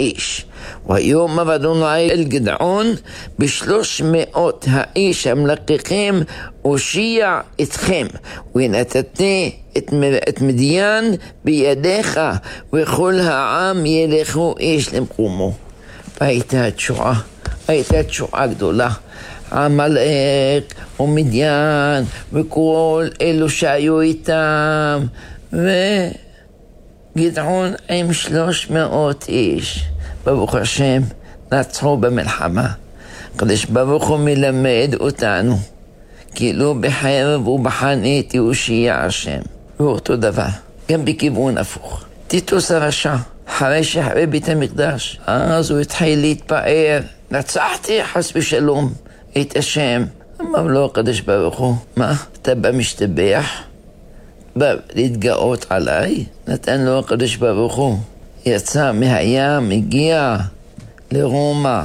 איש. ויאמר אדוני אל גדעון, ב300 האיש המלקחים אושיע אתכם, ונתתי את מדיין בידיך, וכל העם ילכו איש למקומו. והייתה תשועה גדולה. עמלק ומדיין וכל אלו שהיו איתם, וגדעון עם 300 איש ברוך השם נצחו במלחמה. הקדוש ברוך הוא מלמד אותנו כאילו בחרב ובחנית יושיע השם. ואותו דבר גם בכיוון הפוך. טיטוס הרשע, אחרי שחרב בית המקדש, אז הוא התחיל להתפאר, נצחתי חס ושלום את השם. אמר לו הקדוש ברוך הוא, מה? אתה בא משתבח? בא להתגאות עליי? נתן לו הקדוש ברוך הוא, יצא מהים, הגיע לרומא,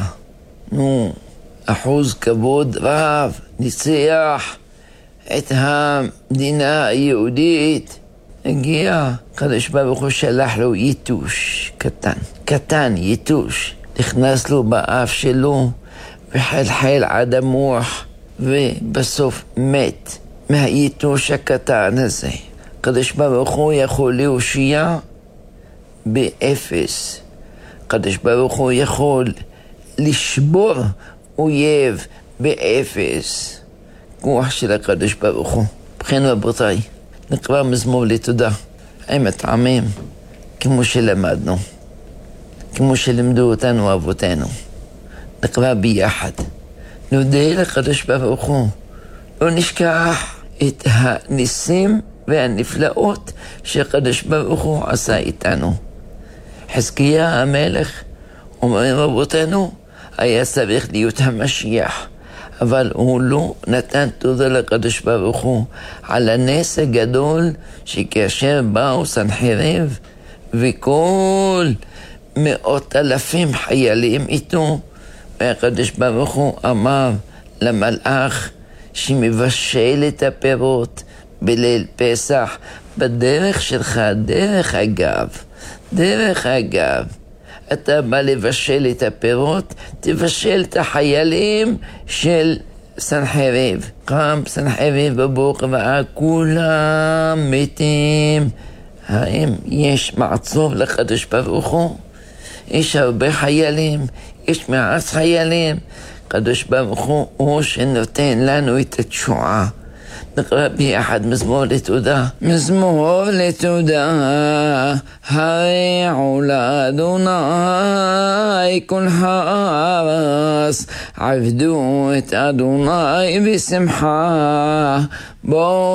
אחוז כבוד רב, ניצח את המדינה היהודית. הגיע, הקדוש ברוך הוא שלח לו יתוש קטן, יתוש, נכנס לו באף שלו וחלחל עד המוח, ובסוף מת מהיתוש הקטן הזה. הקדוש ברוך הוא יכול להושיע באפס. הקדוש ברוך הוא יכול לשבור אויב באפס. כוח של הקדוש ברוך הוא. בכן רבותיי, נקרא מזמור לתודה עם מטעמים כמו שלמדנו, כמו שלימדו אותנו אבותינו. נקרא ביחד, נודה לקדוש ברוך הוא, לא נשכח את הניסים והנפלאות שהקדוש ברוך הוא עשה איתנו. חזקיה המלך, אומרים רבותינו, היה צריך להיות המשיח, אבל הוא לא נתן תודה לקדוש ברוך הוא על הנס הגדול שכאשר באו סנחריב וכל 100,000 חיילים איתו, והקדוש ברוך הוא אמר למלאך שמבשל את הפירות בליל פסח בדרך שלך, דרך אגב, אתה בא לבשל את הפירות, תבשל את החיילים של סנחריב. קם סנחריב בבוקר כולם מתים. האם יש מעצור לקדוש ברוך הוא? יש הרבה חיילים, יש מעט חיילים. קדוש ברוך הוא שנותן לנו את התשועה. נקרא ביחד מזמור לתודה. מזמור לתודה. הריעו לאדוני כל הארץ, עבדו את אדוני בשמחה. בואו